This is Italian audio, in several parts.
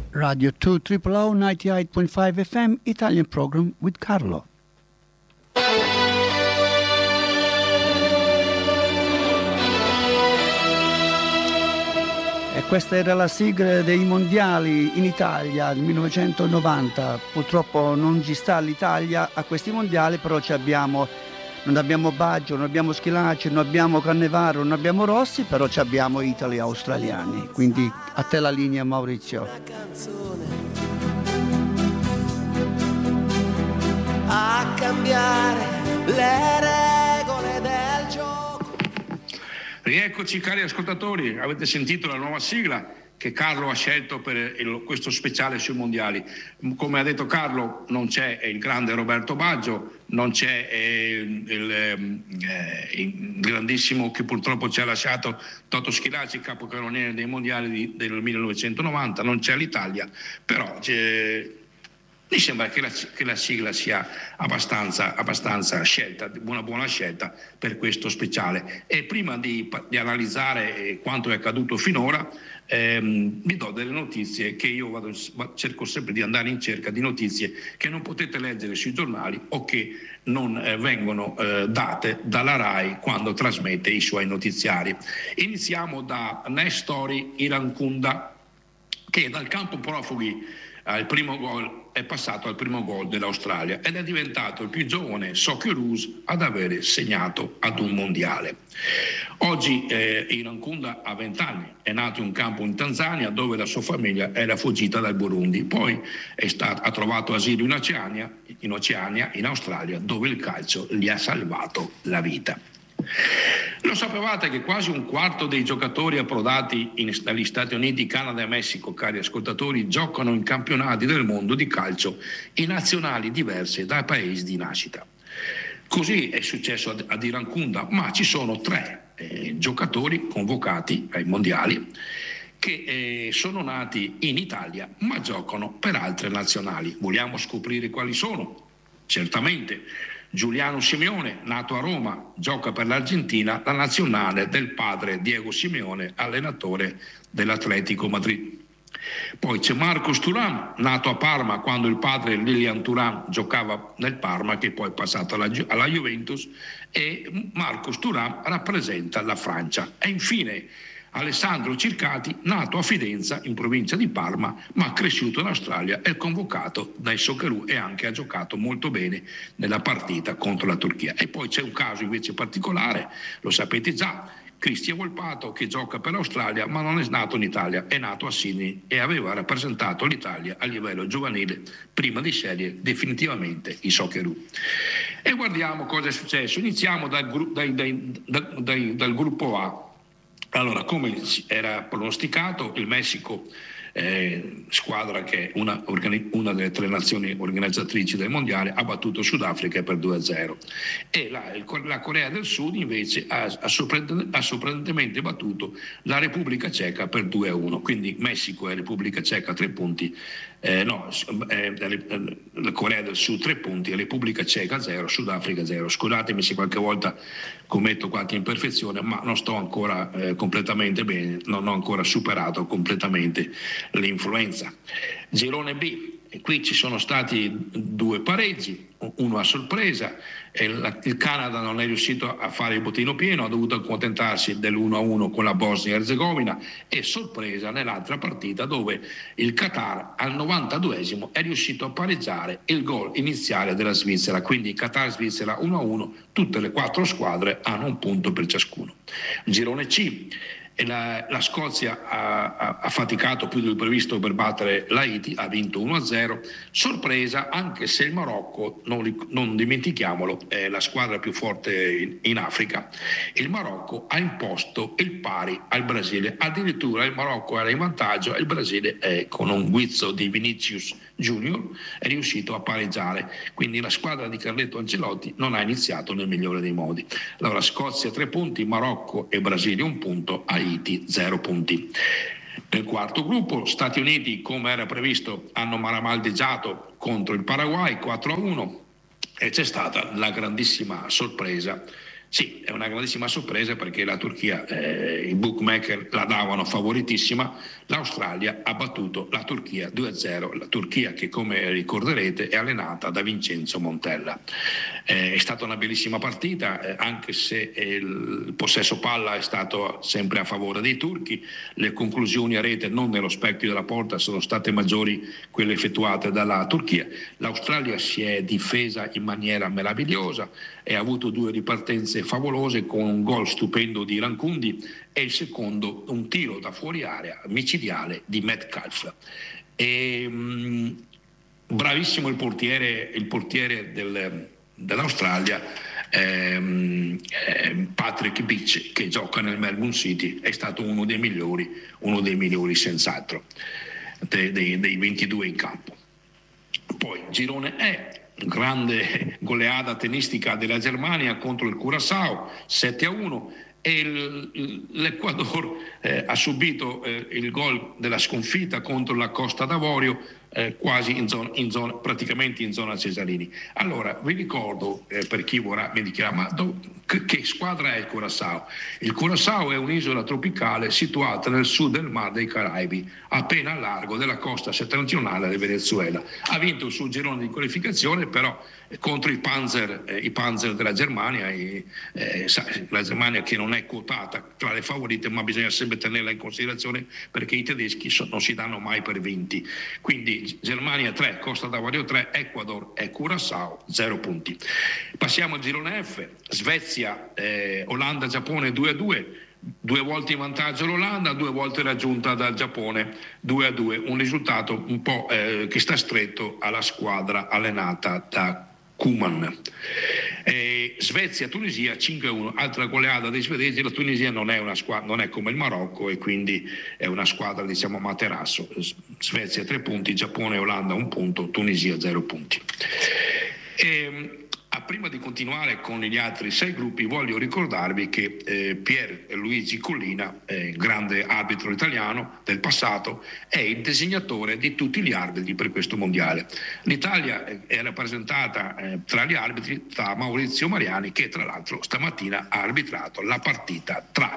Radio 2 OOO 98.5 FM Italian program with Carlo. E questa era la sigla dei mondiali in Italia nel 1990. Purtroppo non ci sta l'Italia a questi mondiali, però non abbiamo Baggio, non abbiamo Schillaci, non abbiamo Cannavaro, non abbiamo Rossi, però abbiamo italiani e australiani. Quindi a te la linea, Maurizio. A cambiare le regole del gioco. Rieccoci cari ascoltatori, avete sentito la nuova sigla che Carlo ha scelto per questo speciale sui mondiali. Come ha detto Carlo, non c'è il grande Roberto Baggio, non c'è il grandissimo che purtroppo ci ha lasciato Toto Schillaci, capocannoniere dei mondiali del 1990, non c'è l'Italia, però mi sembra che la sigla sia abbastanza scelta, una buona scelta per questo speciale. E prima di analizzare quanto è accaduto finora, vi do delle notizie che io cerco sempre di andare in cerca di notizie che non potete leggere sui giornali o che non vengono date dalla RAI quando trasmette i suoi notiziari. Iniziamo da Nestori Irankunda, che dal campo profughi al primo gol è passato al primo gol dell'Australia ed è diventato il più giovane Socceroos ad avere segnato ad un mondiale. Oggi Irankunda ha 20 anni, è nato in un campo in Tanzania dove la sua famiglia era fuggita dal Burundi, poi ha trovato asilo in Oceania, in Australia, dove il calcio gli ha salvato la vita. Lo sapevate che quasi un quarto dei giocatori approdati dagli Stati Uniti, Canada e Messico, cari ascoltatori, giocano in campionati del mondo di calcio in nazionali diverse dai paesi di nascita? Così è successo ad Irankunda, ma ci sono 3 giocatori convocati ai mondiali che sono nati in Italia ma giocano per altre nazionali. Vogliamo scoprire quali sono? Certamente. Giuliano Simeone, nato a Roma, gioca per l'Argentina, la nazionale del padre Diego Simeone, allenatore dell'Atletico Madrid. Poi c'è Marcos Thuram, nato a Parma quando il padre Lilian Thuram giocava nel Parma, che poi è passato alla Juventus, e Marcos Thuram rappresenta la Francia. E infine Alessandro Circati, nato a Fidenza in provincia di Parma ma cresciuto in Australia, è convocato dai Socceroos e anche ha giocato molto bene nella partita contro la Turchia. E poi c'è un caso invece particolare, lo sapete già, Cristian Volpato, che gioca per l'Australia ma non è nato in Italia, è nato a Sydney e aveva rappresentato l'Italia a livello giovanile prima di scegliere definitivamente i Socceroos. E guardiamo cosa è successo. Iniziamo dal gruppo A. Allora, come era pronosticato, il Messico, squadra che è una delle 3 nazioni organizzatrici del mondiale, ha battuto Sudafrica per 2-0 e la Corea del Sud invece ha sorprendentemente battuto la Repubblica Ceca per 2-1, quindi Messico e Repubblica Ceca 3 punti, la Corea del Sud 3 punti, Repubblica Ceca 0, Sudafrica 0. Scusatemi se qualche volta commetto qualche imperfezione, ma non sto ancora completamente bene, non ho ancora superato completamente l'influenza. Girone B, e qui ci sono stati 2 pareggi, uno a sorpresa, il Canada non è riuscito a fare il bottino pieno, ha dovuto accontentarsi dell'1-1 con la Bosnia e Erzegovina, e sorpresa nell'altra partita dove il Qatar al 92esimo è riuscito a pareggiare il gol iniziale della Svizzera, quindi Qatar-Svizzera 1-1, tutte le 4 squadre hanno un punto per ciascuno. Girone C, e la Scozia ha faticato più del previsto per battere l'Haiti, ha vinto 1-0, sorpresa anche se il Marocco, non dimentichiamolo, è la squadra più forte in Africa. Il Marocco ha imposto il pari al Brasile, addirittura il Marocco era in vantaggio e il Brasile con un guizzo di Vinicius Junior è riuscito a pareggiare, quindi la squadra di Carletto Ancelotti non ha iniziato nel migliore dei modi. Allora Scozia 3 punti, Marocco e Brasile 1 punto, Haiti 0 punti. Nel quarto gruppo Stati Uniti, come era previsto, hanno maramaldeggiato contro il Paraguay 4-1 e c'è stata la grandissima sorpresa Sì, è una grandissima sorpresa perché la Turchia, i bookmaker la davano favoritissima, l'Australia ha battuto la Turchia 2-0, la Turchia che come ricorderete è allenata da Vincenzo Montella. È stata una bellissima partita, anche se il possesso palla è stato sempre a favore dei turchi, le conclusioni a rete non nello specchio della porta sono state maggiori quelle effettuate dalla Turchia. L'Australia si è difesa in maniera meravigliosa e ha avuto 2 ripartenze favolose con un gol stupendo di Rankundi e il secondo un tiro da fuori area micidiale di Metcalf. Bravissimo il portiere dell'Australia, Patrick Beach, che gioca nel Melbourne City, è stato uno dei migliori senz'altro dei 22 in campo. Poi girone E, grande goleada tennistica della Germania contro il Curaçao 7-1 e l'Ecuador ha subito il gol della sconfitta contro la Costa d'Avorio quasi praticamente in zona Cesarini. Allora vi ricordo, per chi vorrà mi dichiara, ma che squadra è il Curaçao? Il Curaçao è un'isola tropicale situata nel sud del Mar dei Caraibi, appena a largo della costa settentrionale del Venezuela. Ha vinto il suo girone di qualificazione, però contro i Panzer della Germania, la Germania che non è quotata tra le favorite, ma bisogna sempre tenerla in considerazione perché i tedeschi non si danno mai per vinti. Quindi Germania 3, Costa d'Avorio 3, Ecuador e Curaçao 0 punti. Passiamo al girone F, Svezia, Olanda, Giappone 2-2. 2 volte in vantaggio l'Olanda, 2 volte raggiunta dal Giappone 2-2, un risultato un po' che sta stretto alla squadra allenata da Koeman. Svezia-Tunisia 5-1, altra goleada dei svedesi. La Tunisia non è come il Marocco e quindi è una squadra diciamo materasso. Svezia 3 punti, Giappone e Olanda 1 punto, Tunisia 0 punti. Prima di continuare con gli altri 6 gruppi voglio ricordarvi che Pierluigi Collina, grande arbitro italiano del passato, è il designatore di tutti gli arbitri per questo mondiale. L'Italia è rappresentata tra gli arbitri da Maurizio Mariani, che tra l'altro stamattina ha arbitrato la partita tra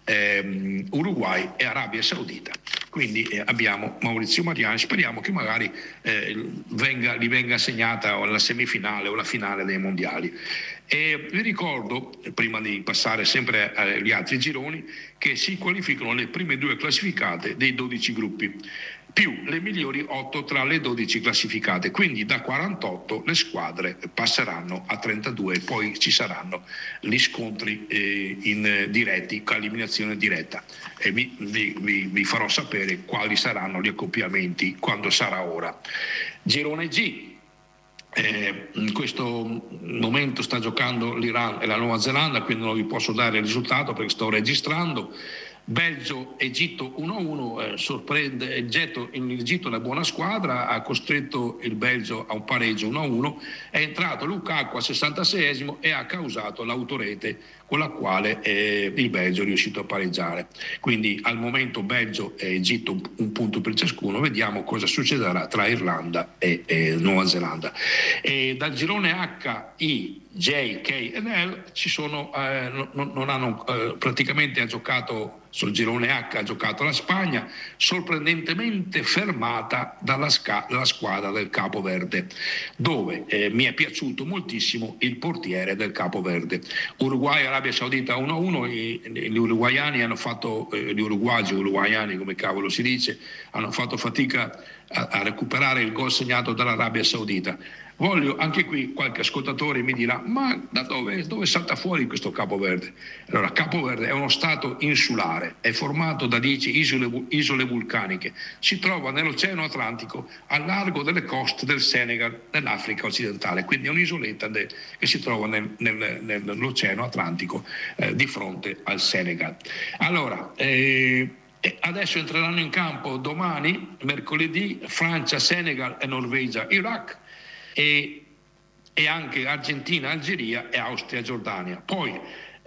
Uruguay e Arabia Saudita. Quindi abbiamo Maurizio Mariani, speriamo che magari gli venga assegnata la semifinale o la finale dei mondiali. E vi ricordo, prima di passare sempre agli altri gironi, che si qualificano le prime 2 classificate dei 12 gruppi, più le migliori 8 tra le 12 classificate, quindi da 48 le squadre passeranno a 32 e poi ci saranno gli scontri diretti, con eliminazione diretta, e vi farò sapere quali saranno gli accoppiamenti quando sarà ora. Girone G, in questo momento sta giocando l'Iran e la Nuova Zelanda, quindi non vi posso dare il risultato perché sto registrando. Belgio-Egitto 1-1, sorprende l'Egitto, è una buona squadra, ha costretto il Belgio a un pareggio 1-1, è entrato Lukaku al 66esimo e ha causato l'autorete con la quale il Belgio è riuscito a pareggiare. Quindi al momento Belgio e Egitto 1 punto per ciascuno, vediamo cosa succederà tra Irlanda e Nuova Zelanda. E dal girone H, I, J, K e L ci sono, non hanno praticamente ha giocato sul girone H, ha giocato la Spagna, sorprendentemente fermata dalla squadra del Capo Verde, dove mi è piaciuto moltissimo il portiere del Capo Verde. Uruguay Arabia Saudita 1-1, gli uruguayani hanno fatto, gli uruguayani come cavolo si dice, hanno fatto fatica a recuperare il gol segnato dall'Arabia Saudita. Voglio, anche qui qualche ascoltatore mi dirà, ma da dove salta fuori questo Capo Verde? Allora, Capo Verde è uno stato insulare, è formato da 10 isole vulcaniche, si trova nell'Oceano Atlantico a largo delle coste del Senegal, nell'Africa occidentale, quindi è un'isoletta che si trova nell'Oceano Atlantico di fronte al Senegal. Allora, adesso entreranno in campo domani, mercoledì, Francia, Senegal e Norvegia, Iraq, e anche Argentina, Algeria e Austria, Giordania. Poi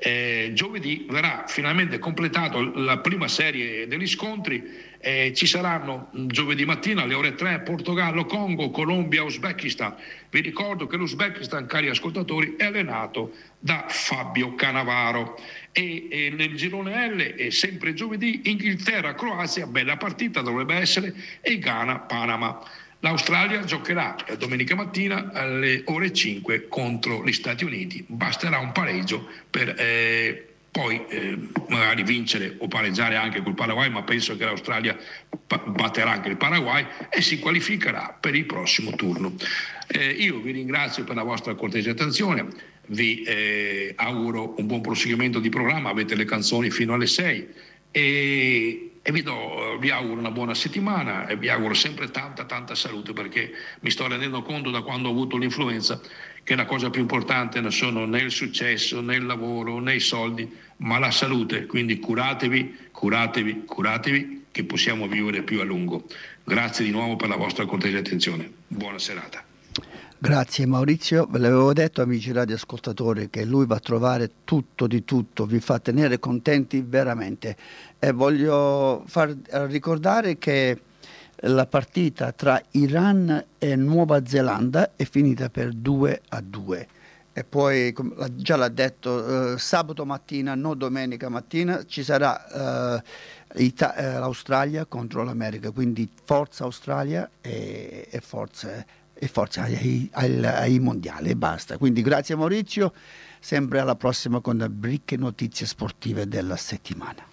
Giovedì verrà finalmente completato la prima serie degli scontri. Ci saranno giovedì mattina alle ore 3 Portogallo, Congo, Colombia, Uzbekistan. Vi ricordo che l'Uzbekistan, cari ascoltatori, è allenato da Fabio Cannavaro. E nel girone L, sempre giovedì, Inghilterra, Croazia, bella partita dovrebbe essere, e Ghana, Panama. L'Australia giocherà domenica mattina alle ore 5 contro gli Stati Uniti. Basterà un pareggio per poi magari vincere o pareggiare anche col Paraguay, ma penso che l'Australia batterà anche il Paraguay e si qualificherà per il prossimo turno. Io vi ringrazio per la vostra cortese attenzione, vi auguro un buon proseguimento di programma, avete le canzoni fino alle 6 e vi auguro una buona settimana e vi auguro sempre tanta salute, perché mi sto rendendo conto da quando ho avuto l'influenza che la cosa più importante non sono né il successo, né il lavoro, né i soldi, ma la salute. Quindi curatevi, che possiamo vivere più a lungo. Grazie di nuovo per la vostra cortese attenzione. Buona serata. Grazie Maurizio, ve l'avevo detto amici radioascoltatori che lui va a trovare tutto di tutto, vi fa tenere contenti veramente, e voglio far ricordare che la partita tra Iran e Nuova Zelanda è finita per 2-2 e poi già l'ha detto sabato mattina, no domenica mattina, ci sarà l'Australia contro l'America, quindi forza Australia e forza ai mondiali e basta. Quindi grazie Maurizio, sempre alla prossima con le ricche notizie sportive della settimana.